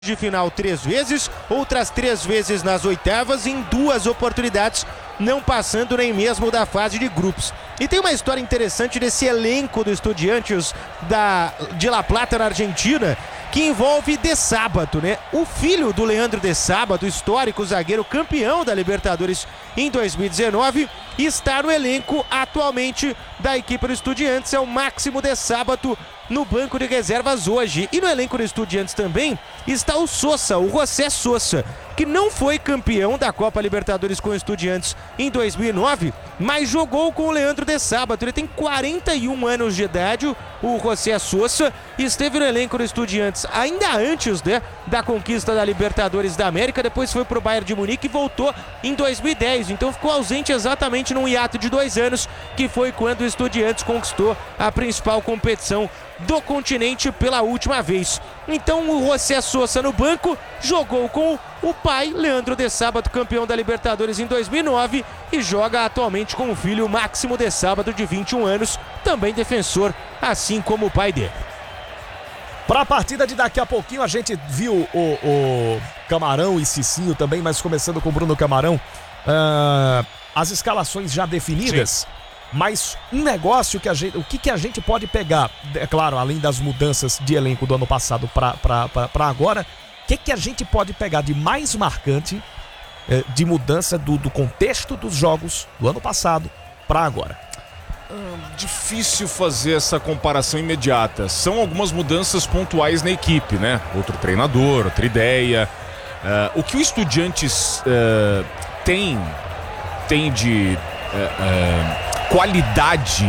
de final 3 vezes, outras 3 vezes nas oitavas, em 2 oportunidades não passando nem mesmo da fase de grupos. E tem uma história interessante desse elenco do Estudiantes de La Plata, na Argentina, que envolve De Sábato, né? O filho do Leandro De Sábato, histórico zagueiro campeão da Libertadores em 2019, está no elenco atualmente da equipe do Estudiantes, é o Máximo De Sábato no banco de reservas hoje. E no elenco do Estudiantes também está o Sosa, o José Sosa, que não foi campeão da Copa Libertadores com o Estudiantes em 2009, mas jogou com o Leandro De Sábato. Ele tem 41 anos de idade, o José Sosa, esteve no elenco do Estudiantes ainda antes, né, da conquista da Libertadores da América, depois foi para o Bayern de Munique e voltou em 2010, então ficou ausente exatamente num hiato de 2 anos, que foi quando o Estudiantes conquistou a principal competição do continente pela última vez. Então o José Sosa no banco jogou com o pai, Leandro De Sábato, campeão da Libertadores em 2009, e joga atualmente com o filho Máximo De Sábato, de 21 anos, também defensor, assim como o pai dele. Para a partida de daqui a pouquinho, a gente viu o Camarão e Cicinho também, mas começando com o Bruno Camarão, as escalações já definidas. Sim. Mas um negócio que o que a gente pode pegar, é claro, além das mudanças de elenco do ano passado para agora, o que a gente pode pegar de mais marcante, de mudança do contexto dos jogos do ano passado para agora? Difícil fazer essa comparação imediata. São algumas mudanças pontuais na equipe, né? Outro treinador, outra ideia. O que o Estudiantes tem de qualidade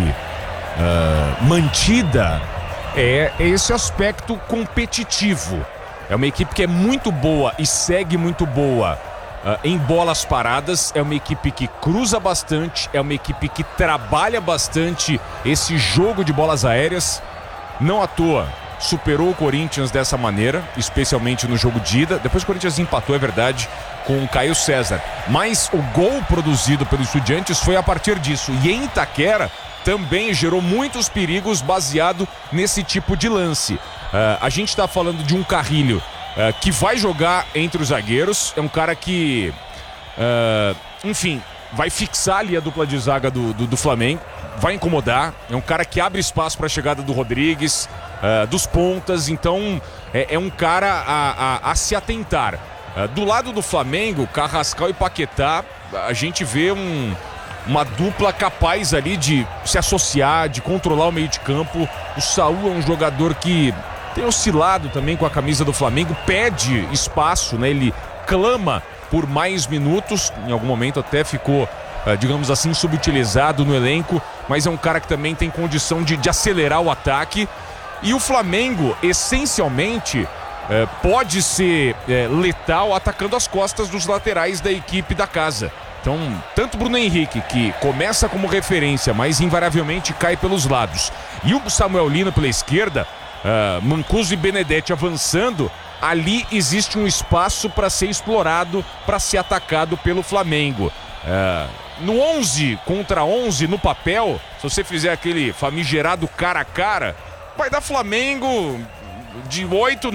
mantida é esse aspecto competitivo. É uma equipe que é muito boa e segue muito boa em bolas paradas, é uma equipe que cruza bastante, é uma equipe que trabalha bastante esse jogo de bolas aéreas. Não à toa superou o Corinthians dessa maneira, especialmente no jogo de ida. Depois o Corinthians empatou, é verdade, com o Caio César, mas o gol produzido pelo Estudiantes foi a partir disso, e em Itaquera também gerou muitos perigos baseado nesse tipo de lance. A gente está falando de um Carrilho que vai jogar entre os zagueiros, é um cara que enfim, vai fixar ali a dupla de zaga do Flamengo, vai incomodar, é um cara que abre espaço para a chegada do Rodrigues, dos pontas, então é um cara a se atentar. Do lado do Flamengo, Carrascal e Paquetá, a gente vê uma dupla capaz ali de se associar, de controlar o meio de campo. O Saúl é um jogador que tem oscilado também com a camisa do Flamengo, pede espaço, né? Ele clama por mais minutos, em algum momento até ficou, digamos assim, subutilizado no elenco, mas é um cara que também tem condição de acelerar o ataque. E o Flamengo, essencialmente, pode ser letal atacando as costas dos laterais da equipe da casa. Então, tanto Bruno Henrique, que começa como referência, mas invariavelmente cai pelos lados, e o Samuel Lino pela esquerda, Mancuso e Benedetti avançando, ali existe um espaço para ser explorado, para ser atacado pelo Flamengo. No 11 contra 11, no papel, se você fizer aquele famigerado cara a cara, vai dar Flamengo de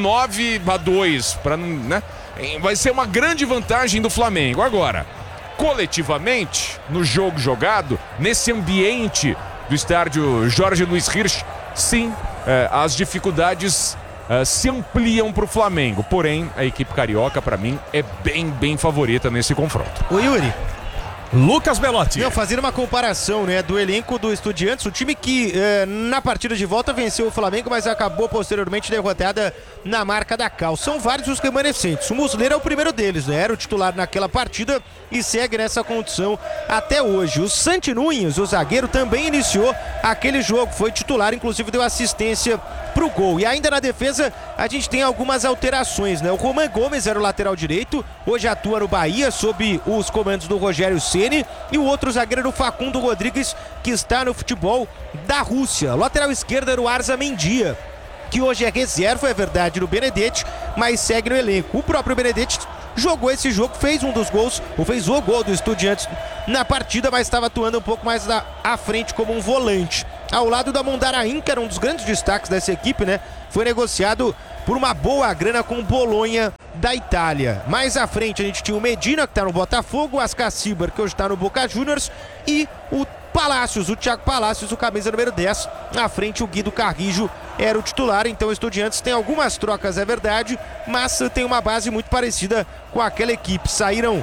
8-9-2, para não, né? Vai ser uma grande vantagem do Flamengo. Agora, coletivamente, no jogo jogado, nesse ambiente do estádio Jorge Luiz Hirsch, sim, as dificuldades se ampliam para o Flamengo. Porém, a equipe carioca, para mim, é bem favorita nesse confronto. Ô Yuri, Lucas Belotti. Fazendo uma comparação, né, do elenco do Estudiantes, o time que na partida de volta venceu o Flamengo, mas acabou posteriormente derrotada na marca da Cal. São vários os remanescentes. O Muslera é o primeiro deles, né? Era o titular naquela partida e segue nessa condição até hoje. O Santi Nunes, o zagueiro, também iniciou aquele jogo, foi titular, inclusive deu assistência pro gol. E ainda na defesa a gente tem algumas alterações, né? O Roman Gomes era o lateral direito, hoje atua no Bahia sob os comandos do Rogério Ceni, e o outro zagueiro, o Facundo Rodrigues, que está no futebol da Rússia. O lateral esquerdo era o Arza Mendia, que hoje é reserva, é verdade, no Benedetti, mas segue no elenco. O próprio Benedetti jogou esse jogo, fez um dos gols, ou fez o gol do Estudiantes na partida, mas estava atuando um pouco mais à frente como um volante. Ao lado da Mondarain, que era um dos grandes destaques dessa equipe, né? Foi negociado por uma boa grana com o Bolonha da Itália. Mais à frente a gente tinha o Medina, que está no Botafogo, o Ascacibar, que hoje está no Boca Juniors, e o Palácios, o Thiago Palácios, o camisa número 10. Na frente o Guido Carrijo era o titular. Então o Estudiantes tem algumas trocas, é verdade, mas tem uma base muito parecida com aquela equipe. Saíram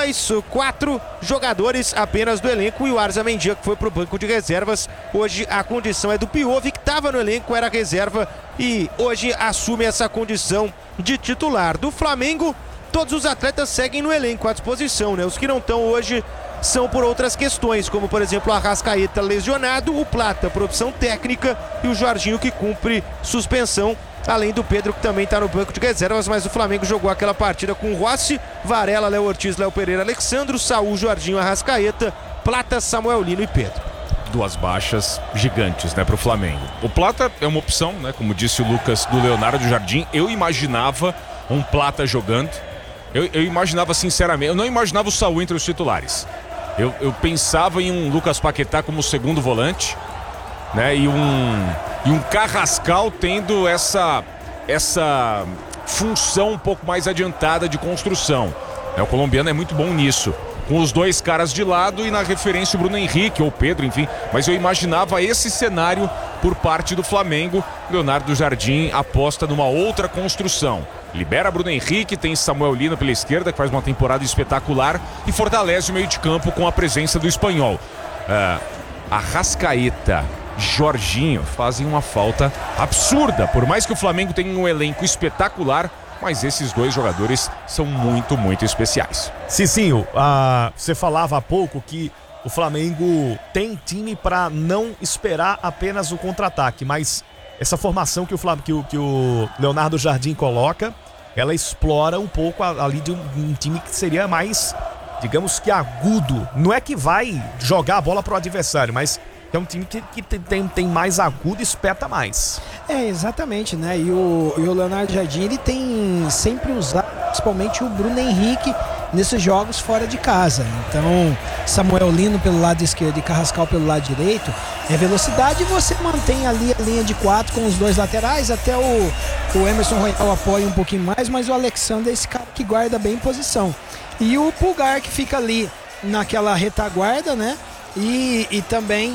4 jogadores apenas do elenco e o Arza Mendia, que foi para o banco de reservas. Hoje a condição é do Piovi, que estava no elenco, era reserva e hoje assume essa condição de titular. Do Flamengo, todos os atletas seguem no elenco à disposição, né? Os que não estão hoje são por outras questões, como por exemplo o Arrascaeta lesionado, o Plata por opção técnica e o Jorginho, que cumpre suspensão, além do Pedro, que também está no banco de reservas. Mas o Flamengo jogou aquela partida com Rossi, Varela, Léo Ortiz, Léo Pereira, Alexandro, Saúl, Jorginho, Arrascaeta, Plata, Samuel Lino e Pedro. Duas baixas gigantes, né, pro Flamengo. O Plata é uma opção, né, como disse o Lucas, do Leonardo Jardim. Eu imaginava um Plata jogando. Eu imaginava, sinceramente, eu não imaginava o Saúl entre os titulares. Eu pensava em um Lucas Paquetá como segundo volante, né, e um Carrascal tendo essa função um pouco mais adiantada de construção. O colombiano é muito bom nisso, com os dois caras de lado e na referência o Bruno Henrique ou Pedro, enfim. Mas eu imaginava esse cenário por parte do Flamengo. Leonardo Jardim aposta numa outra construção. Libera Bruno Henrique, tem Samuel Lino pela esquerda, que faz uma temporada espetacular, e fortalece o meio de campo com a presença do espanhol. Arrascaeta, Jorginho fazem uma falta absurda, por mais que o Flamengo tenha um elenco espetacular, mas esses dois jogadores são muito, muito especiais. Cicinho, você falava há pouco que o Flamengo tem time para não esperar apenas o contra-ataque, mas essa formação que o Leonardo Jardim coloca, ela explora um pouco ali de um time que seria mais, digamos que agudo. Não é que vai jogar a bola pro adversário, mas é um time que tem mais agudo e espeta mais. Exatamente, né? E o Leonardo Jardim, ele tem sempre usado, principalmente o Bruno Henrique, nesses jogos fora de casa. Então, Samuel Lino pelo lado esquerdo e Carrascal pelo lado direito, é velocidade, e você mantém ali a linha de 4 com os dois laterais, até o Emerson Royal apoia um pouquinho mais, mas o Alexandre é esse cara que guarda bem posição. E o Pulgar, que fica ali naquela retaguarda, né? E também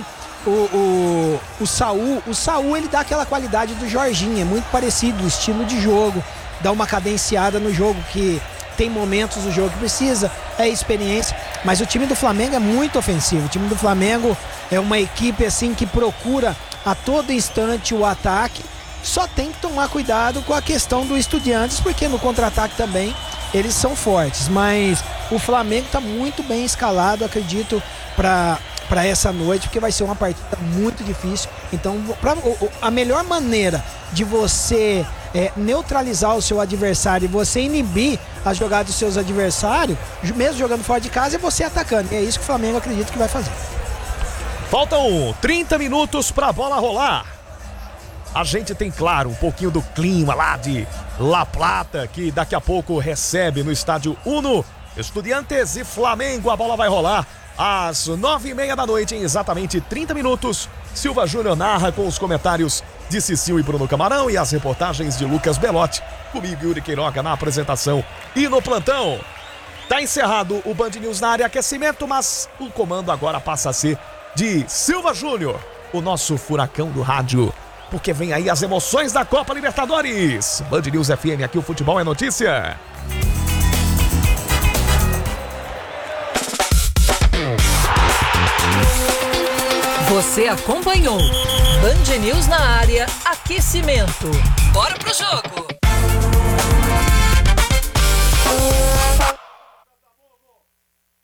o Saúl, ele dá aquela qualidade do Jorginho, é muito parecido o estilo de jogo, dá uma cadenciada no jogo, que tem momentos do jogo que precisa, é experiência, mas o time do Flamengo é muito ofensivo. O time do Flamengo é uma equipe assim que procura a todo instante o ataque, só tem que tomar cuidado com a questão do Estudiantes, porque no contra-ataque também eles são fortes, mas o Flamengo está muito bem escalado, acredito, para essa noite, porque vai ser uma partida muito difícil. Então, a melhor maneira de você neutralizar o seu adversário e você inibir as jogadas dos seus adversários, mesmo jogando fora de casa, é você atacando. E é isso que o Flamengo acredita que vai fazer. Faltam 30 minutos para a bola rolar. A gente tem, claro, um pouquinho do clima lá de La Plata, que daqui a pouco recebe no estádio Uno Estudiantes e Flamengo. A bola vai rolar às 9h30 da noite, em exatamente 30 minutos. Silva Júnior narra com os comentários de Cicinho e Bruno Camarão e as reportagens de Lucas Belotti. Comigo, Yuri Queiroga, na apresentação e no plantão. Tá encerrado o Band News na área aquecimento, mas o comando agora passa a ser de Silva Júnior, o nosso furacão do rádio, porque vem aí as emoções da Copa Libertadores. Band News FM, aqui o futebol é notícia. Você acompanhou Band News na área aquecimento. Bora pro jogo!